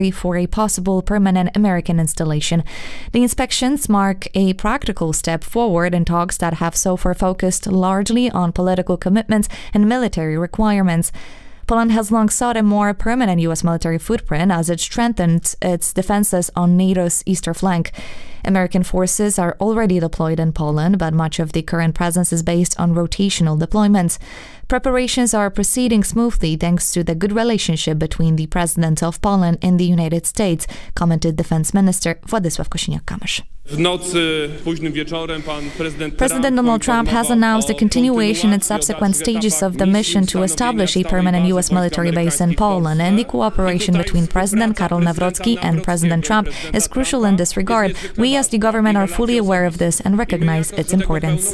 for a possible permanent American installation. The inspections mark a practical step forward in talks that have so far focused largely on political commitments and military requirements. Poland has long sought a more permanent U.S. military footprint as it strengthened its defenses on NATO's eastern flank. American forces are already deployed in Poland, but much of the current presence is based on rotational deployments. Preparations are proceeding smoothly thanks to the good relationship between the President of Poland and the United States, commented Defense Minister Władysław Kosiniak-Kamysz. President Donald Trump has announced a continuation and subsequent stages of the mission to establish a permanent U.S. military base in Poland, and the cooperation between President Karol Nawrocki and President Trump is crucial in this regard. We as the government are fully aware of this and recognize its importance.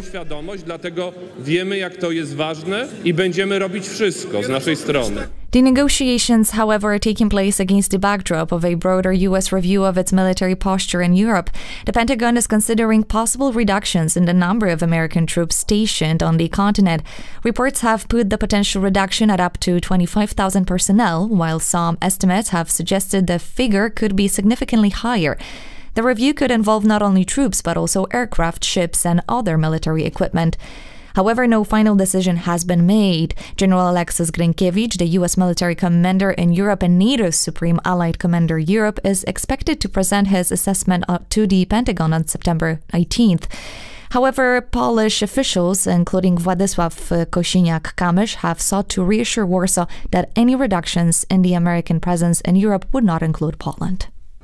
The negotiations, however, are taking place against the backdrop of a broader U.S. review of its military posture in Europe. The Pentagon is considering possible reductions in the number of American troops stationed on the continent. Reports have put the potential reduction at up to 25,000 personnel, while some estimates have suggested the figure could be significantly higher. The review could involve not only troops, but also aircraft, ships, and other military equipment. However, no final decision has been made. General Alexis Grynkewicz, the U.S. military commander in Europe and NATO's Supreme Allied Commander Europe, is expected to present his assessment to the Pentagon on September 19th. However, Polish officials, including Władysław Kosiniak-Kamysz, have sought to reassure Warsaw that any reductions in the American presence in Europe would not include Poland.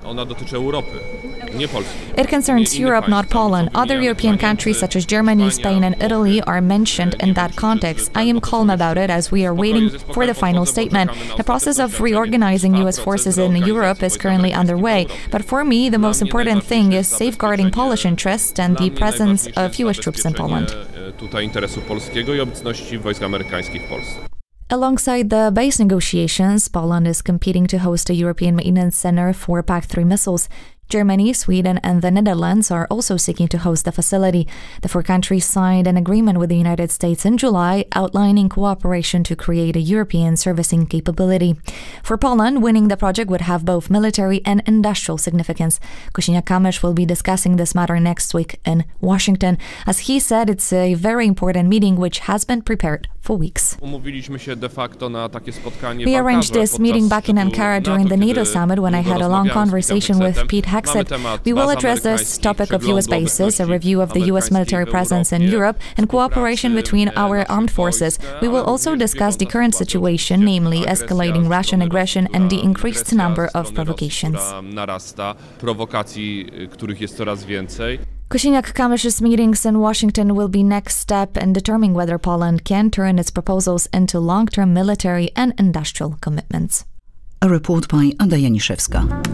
It concerns Europe, not Poland. Other European countries such as Germany, Spain and Italy are mentioned in that context. I am calm about it as we are waiting for the final statement. The process of reorganizing U.S. forces in Europe is currently underway, but for me the most important thing is safeguarding Polish interests and the presence of U.S. troops in Poland. Alongside the base negotiations, Poland is competing to host a European maintenance center for PAC-3 missiles. Germany, Sweden and the Netherlands are also seeking to host the facility. The four countries signed an agreement with the United States in July outlining cooperation to create a European servicing capability. For Poland, winning the project would have both military and industrial significance. Kosiniak-Kamysz will be discussing this matter next week in Washington. As he said, it's a very important meeting which has been prepared for weeks. We arranged this meeting back in Ankara during the NATO summit when I had a long conversation with Pete Hegseth. We will address this topic of U.S. bases, a review of the U.S. military presence in Europe, and cooperation between our armed forces. We will also discuss the current situation, namely escalating Russian aggression and the increased number of provocations. Kosiniak-Kamysz's meetings in Washington will be next step in determining whether Poland can turn its proposals into long-term military and industrial commitments. A report by Ada Janiszewska.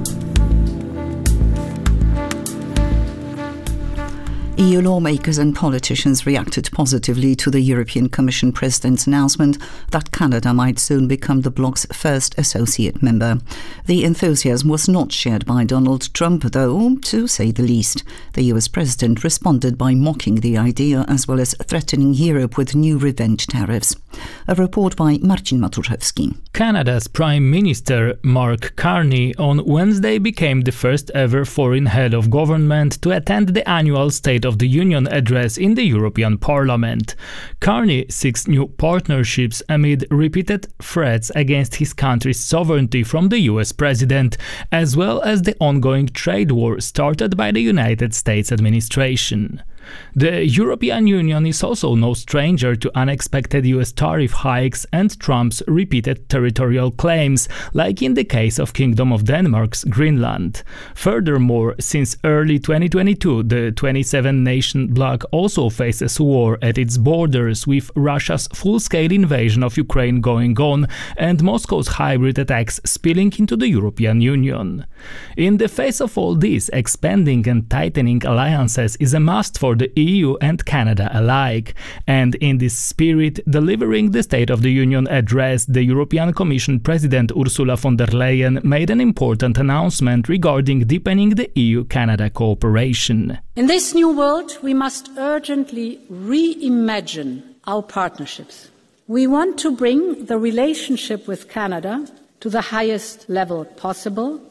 EU lawmakers and politicians reacted positively to the European Commission President's announcement that Canada might soon become the bloc's first associate member. The enthusiasm was not shared by Donald Trump, though, to say the least. The US President responded by mocking the idea as well as threatening Europe with new revenge tariffs. A report by Marcin Matuszewski. Canada's Prime Minister Mark Carney on Wednesday became the first ever foreign head of government to attend the annual State of the Union address in the European Parliament. Carney seeks new partnerships amid repeated threats against his country's sovereignty from the US president, as well as the ongoing trade war started by the United States administration. The European Union is also no stranger to unexpected US tariff hikes and Trump's repeated territorial claims, like in the case of Kingdom of Denmark's Greenland. Furthermore, since early 2022, the 27-nation bloc also faces war at its borders, with Russia's full-scale invasion of Ukraine going on and Moscow's hybrid attacks spilling into the European Union. In the face of all this, expanding and tightening alliances is a must for the EU and Canada alike. And in this spirit, delivering the State of the Union address, the European Commission President Ursula von der Leyen made an important announcement regarding deepening the EU-Canada cooperation. In this new world, we must urgently reimagine our partnerships. We want to bring the relationship with Canada to the highest level possible,